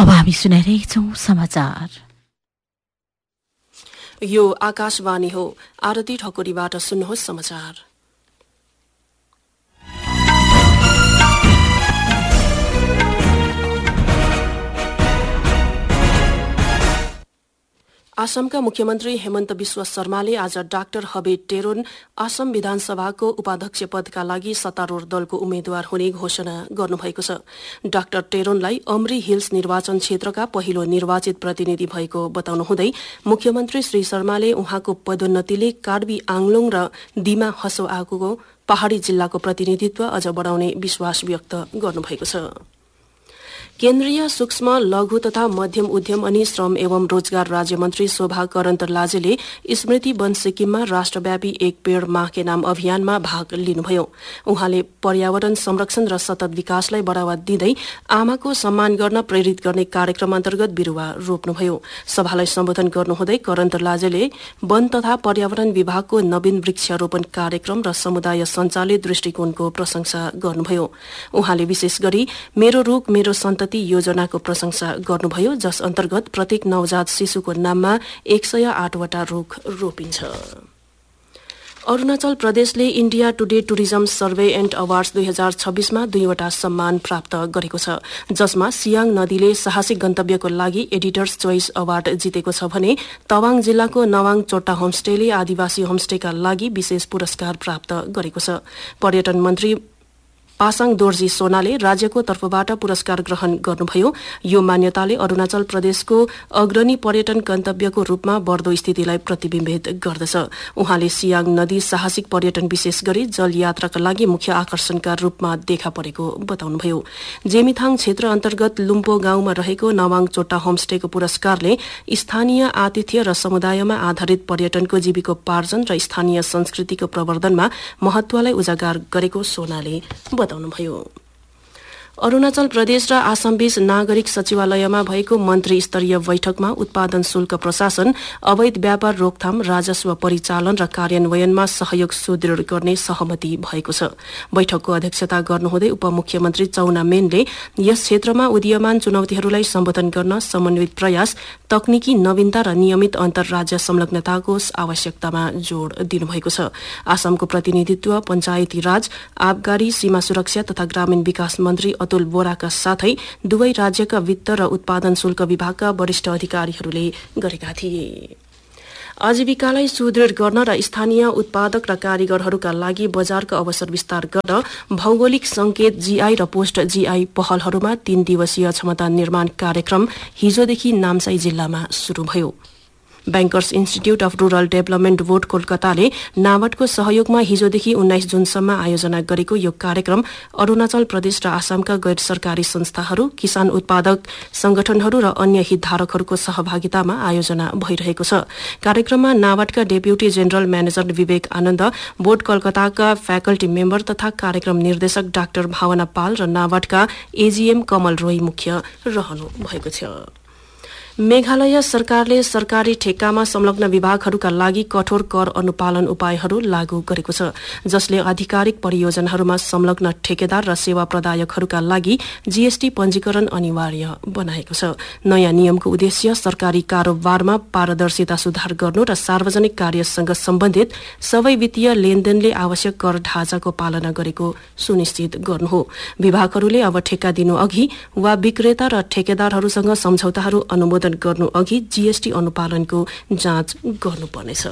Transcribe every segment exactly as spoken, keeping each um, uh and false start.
अब हामी सुनाइरहेका छौं समाचार। यो आकाशवाणी हो। आरती ठकुरीबाट सुन्नुहोस् समाचार। आसामका मुख्यमन्त्री हेमन्त बिश्व शर्माले आज डाक्टर हबे टेरोन आसाम विधानसभाको उपाध्यक्ष पदका लागि सत्तारूढ़ दलको उम्मेद्वार हुने घोषणा गर्नुभएको छ। डाक्टर टेरोनलाई अमरी हिल्स निर्वाचन क्षेत्रका पहिलो निर्वाचित प्रतिनिधि भएको बताउनुहुँदै मुख्यमन्त्री श्री शर्माले उहाँको पदोन्नतिले कार्बी आङलोङ र दिमा हसोआको पहाड़ी जिल्लाको प्रतिनिधित्व अझ बढ़ाउने विश्वास व्यक्त गर्नुभएको छ। केन्द्रीय सूक्ष्म लघु तथा मध्यम उद्यम अनि श्रम एवं रोजगार राज्यमन्त्री शोभा करन्तलाजेले स्मृति वन सिक्किममा राष्ट्रव्यापी एक पेड़ माह के नाम अभियानमा भाग लिनुभयो। उहाँले पर्यावरण संरक्षण र सतत विकासलाई बढ़ावा दिँदै आमाको सम्मान गर्न प्रेरित गर्ने कार्यक्रम अन्तर्गत बिरूवा रोप्नुभयो। सभालाई सम्बोधन गर्नुहुँदै करन्तलाजेले वन तथा पर्यावरण विभागको नवीन वृक्षारोपण कार्यक्रम र समुदाय सञ्चालित दृष्टिकोणको प्रशंसा गर्नुभयो। उहाँले विशेष गरी मेरो रुख मेरो सन्तति योजनाको प्रशंसा गर्नुभयो, जस अन्तर्गत प्रत्येक नवजात शिशुको नाममा एक सय आठवटा रुख रोपिन्छ। Arunachal प्रदेशले India today tourism survey and awards दुई हजार छब्बीसमा दुईवटा सम्मान प्राप्त गरेको छ, जसमा सियाङ नदीले साहसिक गन्तव्यको लागि एडिटर्स चोइस अवार्ड जितेको छ भने तवाङ जिल्लाको नवाङ चोट्टा होमस्टेले आदिवासी होमस्टेका लागि विशेष पुरस्कार प्राप्त गरेको छ। पर्यटन मन्त्री पासाङ दोर्जी सोनाले राज्यको तर्फबाट पुरस्कार ग्रहण गर्नुभयो। यो मान्यताले अरूणाचल प्रदेशको अग्रणी पर्यटन गन्तव्यको रूपमा बढ्दो स्थितिलाई प्रतिबिम्बित गर्दछ। उहाँले सियाङ नदी साहसिक पर्यटन विशेष गरी जल यात्राका लागि मुख्य आकर्षणका रूपमा देखा परेको बताउनुभयो। जेमिथाङ क्षेत्र अन्तर्गत लुम्पो गाउँमा रहेको नवाङ चोट्टा होमस्टेको पुरस्कारले स्थानीय आतिथ्य र समुदायमा आधारित पर्यटनको जीविकोपार्जन र स्थानीय संस्कृतिको प्रवर्धनमा महत्वलाई उजागर गरेको सोनाले बताउनुभयो। अरूणाचल प्रदेश र आसामबीच नागरिक सचिवालयमा भएको मन्त्री स्तरीय बैठकमा उत्पादन शुल्क प्रशासन, अवैध व्यापार रोकथाम, राजस्व परिचालन र कार्यान्वयनमा सहयोग सुदृढ गर्ने सहमति भएको छ। बैठकको अध्यक्षता गर्नुहुँदै उपमुख्यमन्त्री चौना मेनले यस क्षेत्रमा उदीयमान चुनौतीहरूलाई सम्बोधन गर्न समन्वित प्रयास, तकनिकी नवीनता र नियमित अन्तर्राज्य संलग्नताको आवश्यकतामा जोड़ दिनुभएको छ। आसामको प्रतिनिधित्व पञ्चायती राज, आबकारी, सीमा सुरक्षा तथा ग्रामीण विकास मन्त्री अतुल बोराका साथै दुवै राज्यका वित्त र उत्पादन शुल्क विभागका वरिष्ठ अधिकारीहरूले गरेका थिए। आजीविकालाई सुदृढ गर्न र स्थानीय उत्पादक र कारीगरहरूका लागि बजारका अवसर विस्तार गर्न भौगोलिक संकेत जीआई र पोस्ट जीआई पहलहरूमा तीन दिवसीय क्षमता निर्माण कार्यक्रम हिजोदेखि नाम्साई जिल्लामा शुरू भयो। Bankers institute of rural development board कोलकाताले नाबार्डको सहयोगमा हिजोदेखि उन्नाइस जुनसम्म आयोजना गरेको यो कार्यक्रम अरूणाचल प्रदेश र आसामका गैर सरकारी संस्थाहरू, किसान उत्पादक संगठनहरू र अन्य हितधारकहरूको सहभागितामा आयोजना भइरहेको छ। कार्यक्रममा नाबार्डका डेप्युटी जेनरल म्यानेजर विवेक आनन्द, बोर्ड कोलकाताका फ्याकल्टी मेम्बर तथा कार्यक्रम निर्देशक डाक्टर भावना पाल र नाबार्डका एजीएम कमल रोय मुख्य रहनु भएको छ। मेघालय सरकारले सरकारी ठेक्कामा संलग्न विभागहरूका लागि कठोर कर अनुपालन उपायहरू लागू गरेको छ, जसले आधिकारिक परियोजनाहरूमा संलग्न ठेकेदार र सेवा प्रदायकहरूका लागि जीएसटी पञ्जीकरण अनिवार्य बनाएको छ। नयाँ नियमको उद्देश्य सरकारी कारोबारमा पारदर्शिता सुधार गर्नु र सार्वजनिक कार्यसँग सम्बन्धित सबै वित्तीय लेनदेनले आवश्यक कर ढाँचाको पालना गरेको सुनिश्चित गर्नु हो। विभागहरूले अब ठेक्का दिनु अघि वा विक्रेता र ठेकेदारहरूसँग सम्झौताहरू अनुमोदन गर्नु अघि जीएसटी अनुपालनको जाँच गर्नुपर्नेछ।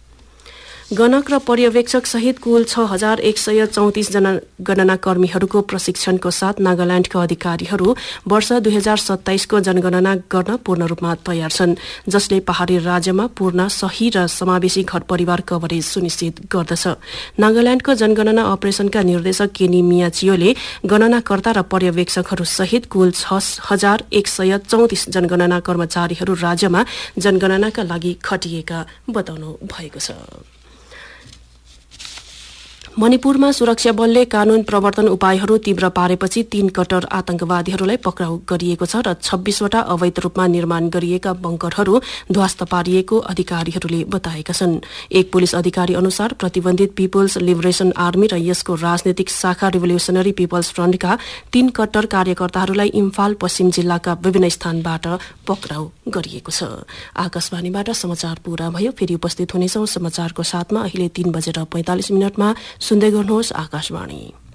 गणक र पर्यवेक्षक सहित कुल छ हजार एक सय चौतिस जना गणना कर्मीहरूको प्रशिक्षणको साथ नागाल्याण्डका अधिकारीहरू वर्ष दुई हजार सत्ताइसको जनगणना गर्न पूर्ण रूपमा तयार छन्, जसले पहाड़ी राज्यमा पूर्ण, सही र समावेशी घर परिवार कभरेज सुनिश्चित गर्दछ। नागाल्याण्डको जनगणना अपरेशनका निर्देशक केनी मियाचियोले गणनाकर्ता र पर्यवेक्षकहरू सहित कुल छ हजार एक सय चौतिस जनगणना कर्मचारीहरू राज्यमा जनगणनाका लागि खटिएका बताउनु भएको छ। मणिपुरमा सुरक्षा बलले कानून प्रवर्तन उपायहरू तीव्र पारेपछि तीन कट्टर आतंकवादीहरूलाई पक्राउ गरिएको छ र छब्बीसवटा अवैध रूपमा निर्माण गरिएका बंकरहरू ध्वस्त पारिएको अधिकारीहरूले बताएका छन्। एक पुलिस अधिकारी अनुसार प्रतिबन्धित पिपल्स लिबरेसन आर्मी र यसको राजनैतिक शाखा रिभोल्युसनरी पिपल्स फ्रन्टका तीन कट्टर कार्यकर्ताहरूलाई इम्फाल पश्चिम जिल्लाका विभिन्न स्थानबाट पक्राउ गरिएको छ। आकाशवाणीबाट समाचार पूरा भयो। फेरि उपस्थित हुनेछौं समाचारको साथमा। अहिले तीन बजेर पैंतालिस मिनटमा सुन्दै गर्नुहोस् आकाशवाणी।